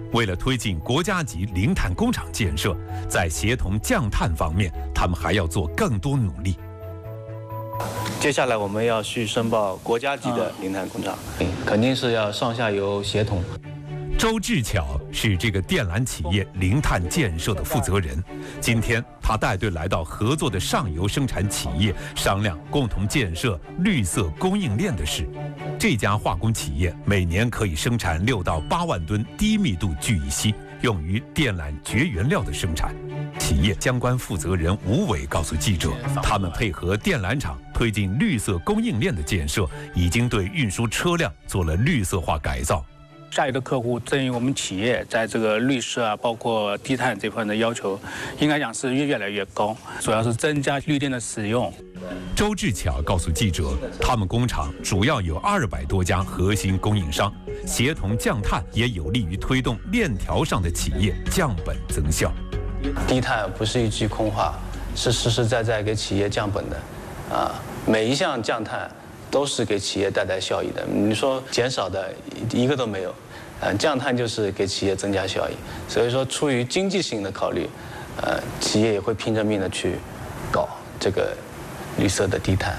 为了推进国家级零碳工厂建设，在协同降碳方面，他们还要做更多努力。 接下来我们要去申报国家级的零碳工厂，肯定是要上下游协同。 周志巧是这个电缆企业零碳建设的负责人。今天，他带队来到合作的上游生产企业，商量共同建设绿色供应链的事。这家化工企业每年可以生产6到8万吨低密度聚乙烯，用于电缆绝缘料的生产。企业相关负责人吴伟告诉记者，他们配合电缆厂推进绿色供应链的建设，已经对运输车辆做了绿色化改造。 下游的客户对于我们企业在这个绿色啊，包括低碳这块的要求，应该讲是越来越高，主要是增加绿电的使用。 周志巧告诉记者，他们工厂主要有200多家核心供应商，协同降碳也有利于推动链条上的企业降本增效。 低碳不是一句空话，是实实在在给企业降本的，每一项降碳都是给企业带来效益的。你说减少的一个都没有，降碳就是给企业增加效益。所以说，出于经济性的考虑，企业也会拼着命的去搞这个绿色的低碳。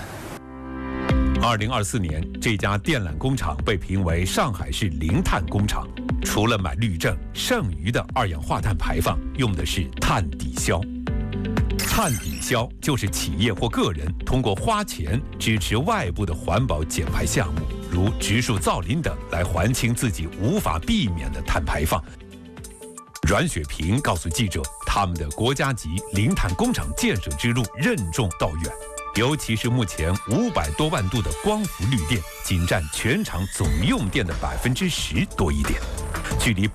2024年，这家电缆工厂被评为上海市零碳工厂。除了买绿证，剩余的二氧化碳排放用的是碳抵消。碳抵消就是企业或个人通过花钱支持外部的环保减排项目，如植树造林等，来还清自己无法避免的碳排放。阮雪萍告诉记者，他们的国家级零碳工厂建设之路任重道远，尤其是目前500多万度的光伏绿电，仅占全厂总用电的10%多一点，距离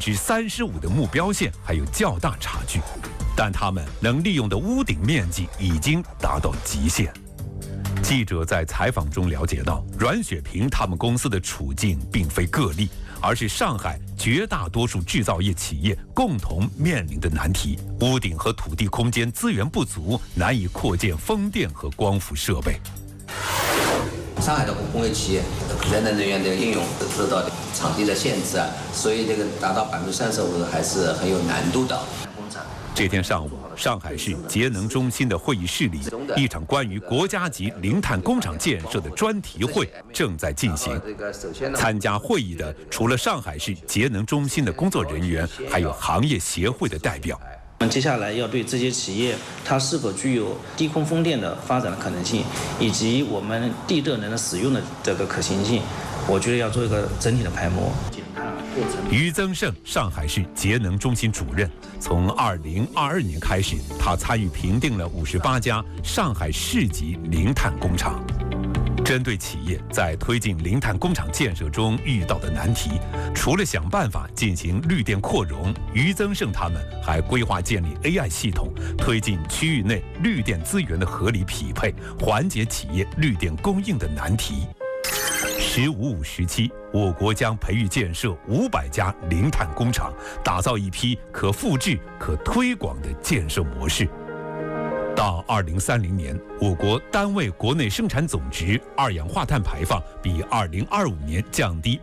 35%的目标线还有较大差距。但他们能利用的屋顶面积已经达到极限。记者在采访中了解到，阮雪萍他们公司的处境并非个例，而是上海绝大多数制造业企业共同面临的难题。屋顶和土地空间资源不足，难以扩建风电和光伏设备。 上海的工业企业可再生能源的应用受到场地的限制所以这个达到35%还是很有难度的。 这天上午，上海市节能中心的会议室里，一场关于国家级零碳工厂建设的专题会正在进行。参加会议的除了上海市节能中心的工作人员，还有行业协会的代表。 我们接下来要对这些企业它是否具有低空风电的发展的可能性，以及我们地热能的使用的这个可行性，我觉得要做一个整体的排摸。 于增胜，上海市节能中心主任，从2022年开始，他参与评定了58家上海市级零碳工厂。针对企业在推进零碳工厂建设中遇到的难题，除了想办法进行绿电扩容，于增胜他们还规划建立 AI 系统，推进区域内绿电资源的合理匹配，缓解企业绿电供应的难题。15-5时期，我国将培育建设500家零碳工厂，打造一批可复制、可推广的建设模式。到2030年，我国单位国内生产总值二氧化碳排放比2025年降低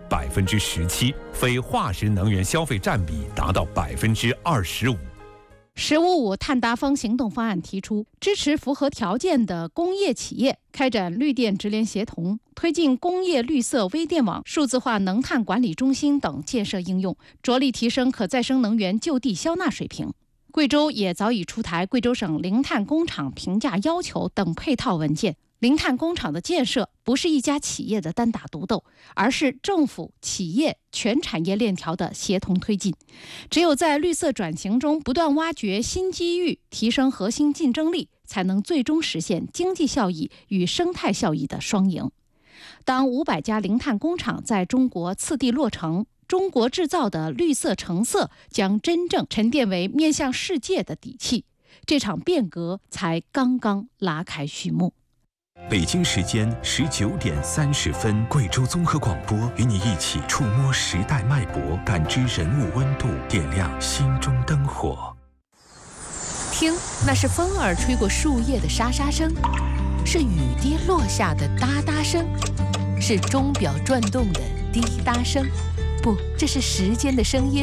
17%，非化石能源消费占比达到25%。 15-5碳达峰行动方案提出，支持符合条件的工业企业开展绿电直联协同，推进工业绿色微电网、数字化能碳管理中心等建设应用，着力提升可再生能源就地消纳水平。贵州也早已出台贵州省零碳工厂评价要求等配套文件。零碳工厂的建设不是一家企业的单打独斗，而是政府、企业全产业链条的协同推进。只有在绿色转型中不断挖掘新机遇，提升核心竞争力，才能最终实现经济效益与生态效益的双赢。当500家零碳工厂在中国次第落成，中国制造的绿色成色将真正沉淀为面向世界的底气。这场变革才刚刚拉开序幕。 北京时间19点30分，贵州综合广播与你一起触摸时代脉搏，感知人物温度，点亮心中灯火。 听，那是风儿吹过树叶的沙沙声，是雨滴落下的哒哒声，是钟表转动的滴答声。不，这是时间的声音。